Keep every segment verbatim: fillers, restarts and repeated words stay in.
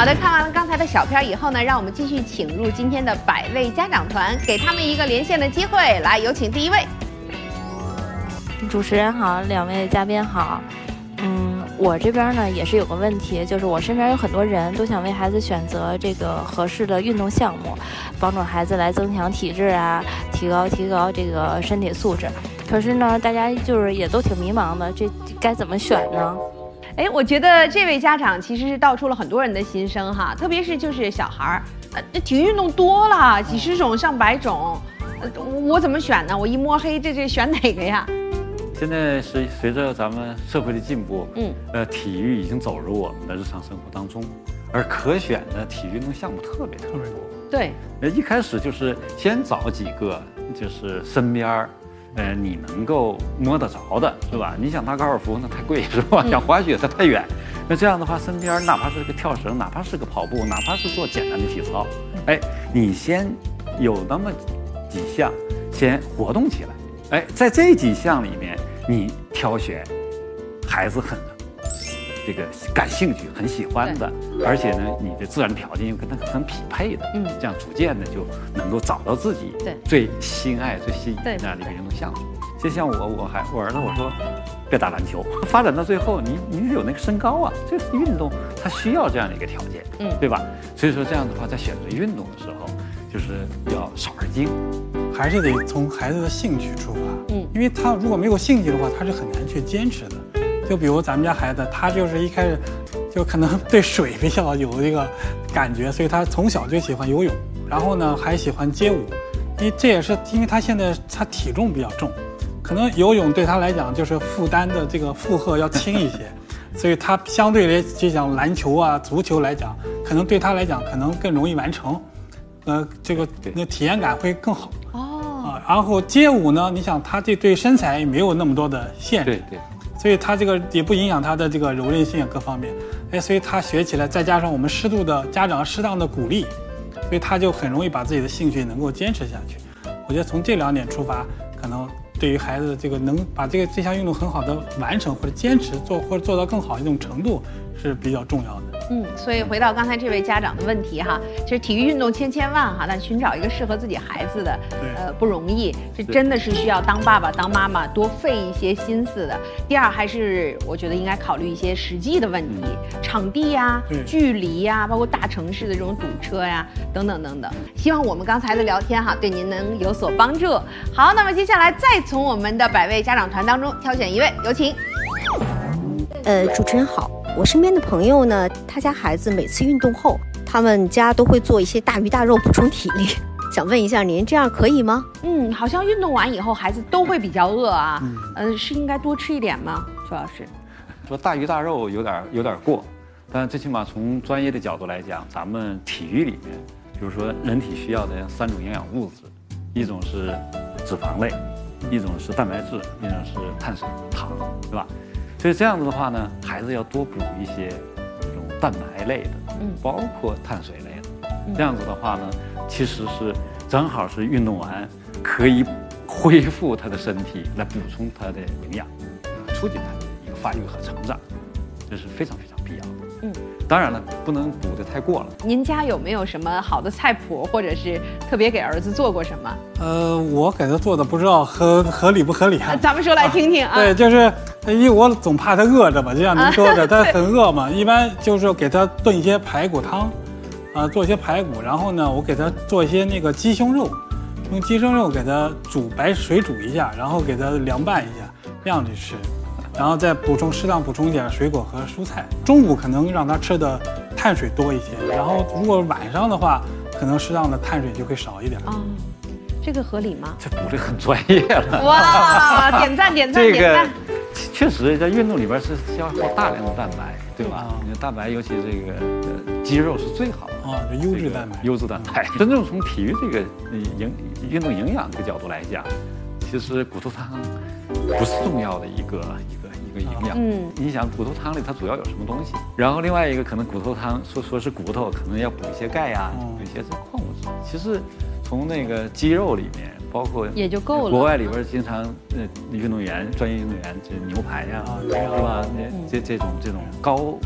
好的，看完了刚才的小片以后呢，让我们继续请入今天的百位家长团，给他们一个连线的机会。来，有请第一位。 主持人好，两位嘉宾好。嗯，我这边呢也是有个问题，就是我身边有很多人都想为孩子选择这个合适的运动项目，帮助孩子来增强体质啊，提高提高这个身体素质。可是呢，大家就是也都挺迷茫的，这该怎么选呢？ 哎，我觉得这位家长其实是道出了很多人的心声哈，特别是就是小孩儿，呃，这体育运动多了，几十种上百种，呃，我怎么选呢？我一摸黑，这这选哪个呀？ 现在是随着咱们社会的进步， 嗯， 呃，体育已经走入我们的日常生活当中，而可选的体育运动项目特别特别多。 对， 呃，一开始就是先找几个，就是身边儿，呃，你能够摸得着的，是吧？你想打高尔夫那太贵，是吧？想滑雪它太远，那这样的话，身边哪怕是个跳绳，哪怕是个跑步，哪怕是做简单的体操，哎，你先有那么几项，先活动起来，哎，在这几项里面。你挑选孩子很这个感兴趣、很喜欢的，而且呢，你的自然条件又跟他很匹配的，嗯，这样逐渐的就能够找到自己最心爱、最吸引的这样的一个运动项目。就像我，我还我儿子我说，别打篮球，发展到最后，你你得有那个身高啊，这个运动它需要这样的一个条件，嗯，对吧？所以说这样的话，在选择运动的时候，就是要少而精。 还是得从孩子的兴趣出发，嗯，因为他如果没有兴趣的话，他是很难去坚持的。就比如咱们家孩子，他就是一开始就可能对水比较有这个感觉，所以他从小就喜欢游泳，然后呢还喜欢街舞，因为这也是因为他现在他体重比较重，可能游泳对他来讲就是负担的这个负荷要轻一些，所以他相对来就讲篮球啊、足球来讲，可能对他来讲可能更容易完成，呃，这个那体验感会更好。然后街舞呢，你想他这对身材也没有那么多的限制，对对，所以他这个也不影响他的这个柔韧性各方面，哎，所以他学起来，再加上我们适度的家长适当的鼓励，所以他就很容易把自己的兴趣能够坚持下去。我觉得从这两点出发，可能对于孩子这个能把这个这项运动很好的完成或者坚持做或者做到更好一种程度是比较重要的。 嗯，所以回到刚才这位家长的问题哈，其实体育运动千千万哈，但寻找一个适合自己孩子的，呃，不容易，这真的是需要当爸爸当妈妈多费一些心思的。第二，还是我觉得应该考虑一些实际的问题，场地呀、距离呀，包括大城市的这种堵车呀，等等等等。希望我们刚才的聊天哈，对您能有所帮助。好，那么接下来再从我们的百位家长团当中挑选一位，有请。 呃，主持人好。我身边的朋友呢，他家孩子每次运动后，他们家都会做一些大鱼大肉补充体力。想问一下您，这样可以吗？ 嗯，好像运动完以后孩子都会比较饿啊，嗯，呃，是应该多吃一点吗？周老师， 说大鱼大肉有点有点过，但最起码从专业的角度来讲，咱们体育里面，比如说人体需要的三种营养物质，一种是脂肪类，一种是蛋白质，一种是碳水糖，对吧？所以这样子的话呢，孩子要多补一些这种蛋白类的，嗯，包括碳水类的。这样子的话呢，其实是正好是运动完可以恢复他的身体，来补充他的营养，促进他的一个发育和成长，这是非常非常必要的。嗯，当然了，不能补得太过了。 您家有没有什么好的菜谱，或者是特别给儿子做过什么？ 呃，我给他做的不知道合合理不合理啊。 咱们说来听听啊。 对，就是因为我总怕他饿着吧，就像您说的，他很饿嘛。一般就是给他炖一些排骨汤，啊、呃，做一些排骨，然后呢，我给他做一些那个鸡胸肉，用鸡胸肉给他煮白水煮一下，然后给他凉拌一下，这样去吃。然后再补充适当补充一点水果和蔬菜，中午可能让他吃的碳水多一些，然后如果晚上的话，可能适当的碳水就会少一点。 哦，这个合理吗？ 这补的很专业了。 哇，点赞点赞点赞！ 确实，在运动里边是消耗大量的蛋白，对吧？你、嗯、蛋白，尤其这个呃肌肉是最好的啊，这优质蛋白。 优质蛋白，真正从体育这个营运动营养这个角度来讲，其实骨头汤不是重要的一个一个一个营养。嗯，你想骨头汤里它主要有什么东西？然后另外一个可能骨头汤说说是骨头，可能要补一些钙呀、啊，有一些这矿物质。其实从那个肌肉里面，包括也就够了。 国外里边经常呃运动员、专业运动员这牛排呀、啊，是吧？这这种这种高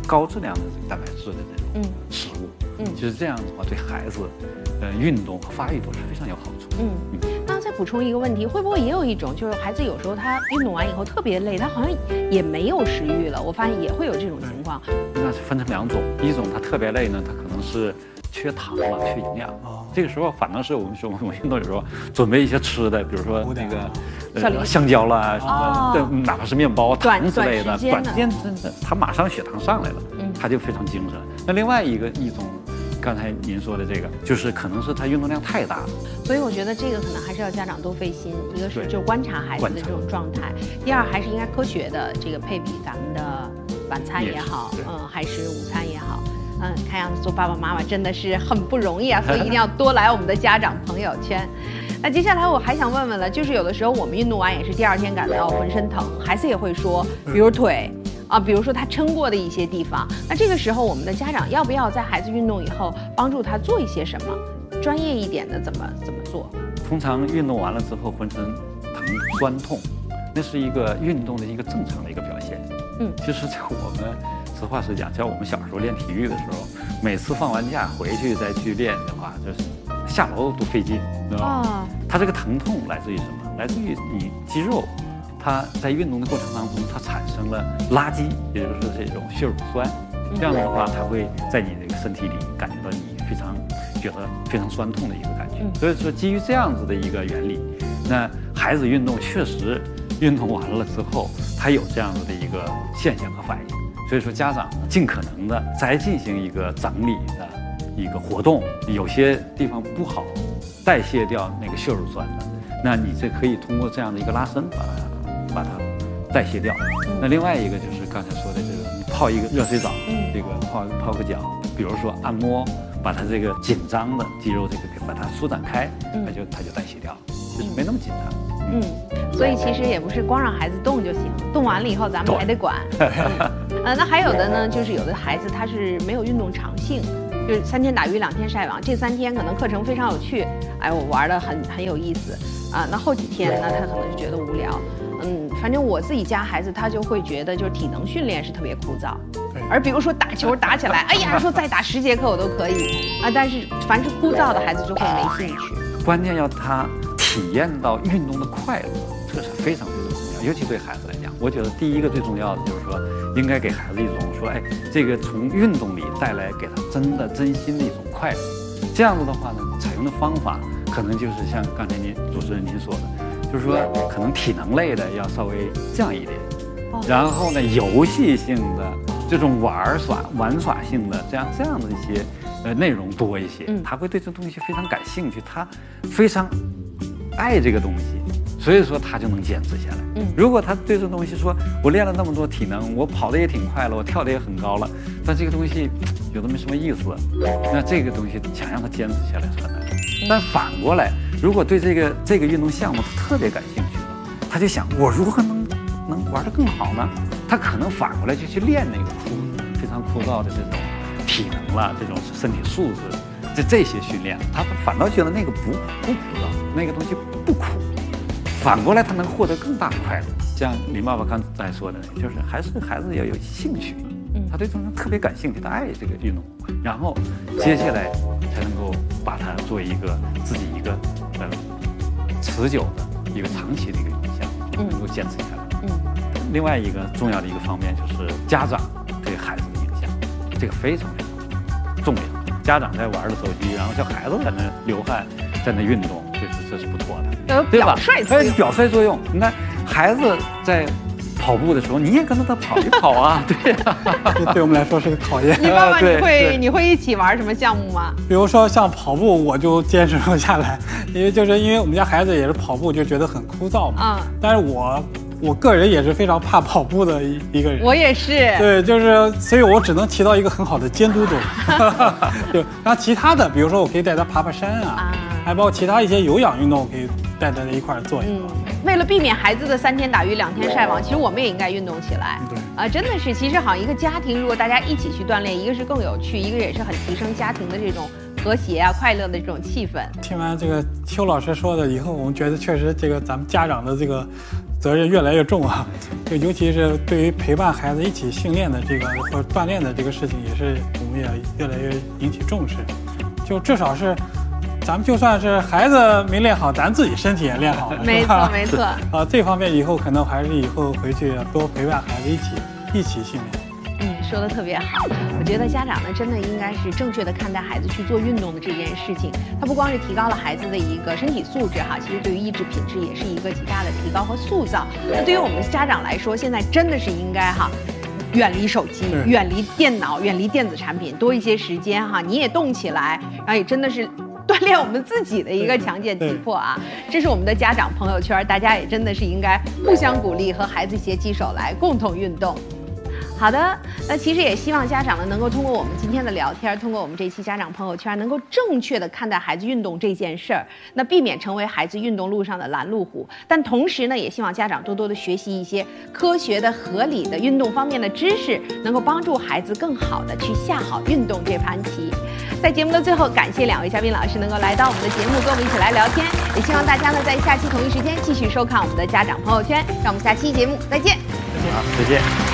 高质量的蛋白质的这种食物。嗯，其实这样的话对孩子，呃，运动和发育都是非常有好处。 嗯嗯。那再补充一个问题，会不会也有一种，就是孩子有时候他运动完以后特别累，他好像也没有食欲了？我发现也会有这种情况。 那是分成两种，一种他特别累呢，他可能是缺糖了，缺营养。哦，这个时候反倒是我们说我们运动有时候准备一些吃的，比如说那个呃香蕉啦什么的，哪怕是面包、糖之类的，短时间真的他马上血糖上来了，他就非常精神。那另外一个一种。刚才您说的这个，就是可能是他运动量太大了， 所以我觉得这个可能还是要家长多费心。一个是就观察孩子的这种状态，第二还是应该科学的这个配比咱们的晚餐也好，嗯，还是午餐也好，嗯，看样子做爸爸妈妈真的是很不容易啊，所以一定要多来我们的家长朋友圈。那接下来我还想问问了，就是有的时候我们运动完也是第二天感到浑身疼，孩子也会说，比如腿。啊，比如说他撑过的一些地方，那这个时候我们的家长要不要在孩子运动以后帮助他做一些什么？专业一点的怎么怎么做？ 通常运动完了之后浑身疼酸痛，那是一个运动的一个正常的一个表现。嗯，其实在我们实话实讲，像我们小时候练体育的时候，每次放完假回去再去练的话，就是下楼都费劲，对吧？啊，它这个疼痛来自于什么？来自于你肌肉。它在运动的过程当中，它产生了垃圾，也就是这种血乳酸，这样的话，它会在你这个身体里感觉到你非常觉得非常酸痛的一个感觉。所以说，基于这样子的一个原理，那孩子运动确实运动完了之后，他有这样子的一个现象和反应。所以说，家长尽可能的再进行一个整理的一个活动，有些地方不好代谢掉那个血乳酸的，那你这可以通过这样的一个拉伸把它。把它代谢掉。那另外一个就是刚才说的这个，你泡一个热水澡，这个泡泡个脚，比如说按摩，把它这个紧张的肌肉这个把它舒展开，它就它就代谢掉了，就是没那么紧张。 嗯，所以其实也不是光让孩子动就行，动完了以后咱们还得管。呃，那还有的呢，就是有的孩子他是没有运动长性。就是三天打鱼两天晒网，这三天可能课程非常有趣，哎，我玩的很很有意思啊。那后几天呢，他可能就觉得无聊。嗯，反正我自己家孩子他就会觉得，就是体能训练是特别枯燥。而比如说打球打起来，哎呀，说再打十节课我都可以啊。但是凡是枯燥的孩子就会没兴趣。 关键要他体验到运动的快乐，这是非常非常重要，尤其对孩子来讲，我觉得第一个最重要的就是说，应该给孩子一种说，哎，这个从运动里带来给他真的真心的一种快乐。这样子的话呢，采用的方法可能就是像刚才您主持人您说的，就是说可能体能类的要稍微降一点，然后呢，游戏性的这种玩耍玩耍性的这样这样的一些呃内容多一些，他会对这东西非常感兴趣，他非常爱这个东西。所以说他就能坚持下来。嗯，如果他对这东西说，我练了那么多体能，我跑得也挺快了，我跳得也很高了，但这个东西有的没什么意思，那这个东西想让他坚持下来是很难。但反过来，如果对这个这个运动项目他特别感兴趣的，他就想我如何能能玩得更好呢？他可能反过来就去练那个枯非常枯燥的这种体能了，这种身体素质，这这些训练，他反倒觉得那个不不枯燥，那个东西不苦。反过来，他能获得更大的快乐。像林爸爸刚才说的，就是还是孩子要有兴趣，他对这种特别感兴趣，他爱这个运动，然后接下来才能够把它作为一个自己一个呃持久的一个长期的一个影响，能够坚持下来。嗯。另外一个重要的一个方面就是家长对孩子的影响，这个非常非常重要。家长在玩着手机，然后叫孩子在那流汗，在那运动，这是这是不妥的。对吧？它有表率作用。你看，孩子在跑步的时候，你也跟着他跑一跑啊，对呀、 啊，这对我们来说是个考验。 你爸爸，你会你会一起玩什么项目吗？ 比如说像跑步，我就坚持不下来，因为就是因为我们家孩子也是跑步就觉得很枯燥嘛。啊、嗯。但是我我个人也是非常怕跑步的一一个人。 我也是。对， 就是所以我只能起到一个很好的监督作用。对，然后其他的，比如说我可以带他爬爬山啊。啊还包括其他一些有氧运动，可以带他一块儿做一做。 嗯，为了避免孩子的三天打鱼两天晒网，其实我们也应该运动起来。对，啊、呃，真的是，其实好像一个家庭，如果大家一起去锻炼，一个是更有趣，一个也是很提升家庭的这种和谐啊、快乐的这种气氛。 听完这个邱老师说的以后，我们觉得确实这个咱们家长的这个责任越来越重啊。就尤其是对于陪伴孩子一起训练的这个或者锻炼的这个事情，也是我们也越来越引起重视。就至少是，咱们就算是孩子没练好，咱自己身体也练好了， 没错没错。 啊，这方面以后可能还是以后回去要多陪伴孩子一起一起训练。 嗯，说的特别好。我觉得家长呢，真的应该是正确的看待孩子去做运动的这件事情。它不光是提高了孩子的一个身体素质哈，其实对于意志品质也是一个极大的提高和塑造。那对于我们家长来说，现在真的是应该哈，远离手机，远离电脑，远离电子产品，多一些时间哈，你也动起来，然后也真的是锻炼我们自己的一个强健体魄啊。这是我们的家长朋友圈，大家也真的是应该互相鼓励，和孩子携起手来，共同运动。好的，那其实也希望家长呢能够通过我们今天的聊天，通过我们这期家长朋友圈，能够正确的看待孩子运动这件事儿，那避免成为孩子运动路上的拦路虎。但同时呢，也希望家长多多的学习一些科学的、合理的运动方面的知识，能够帮助孩子更好的去下好运动这盘棋。在节目的最后，感谢两位嘉宾老师能够来到我们的节目，跟我们一起来聊天。也希望大家呢在下期同一时间继续收看我们的家长朋友圈。让我们下期节目再见。 好，再见。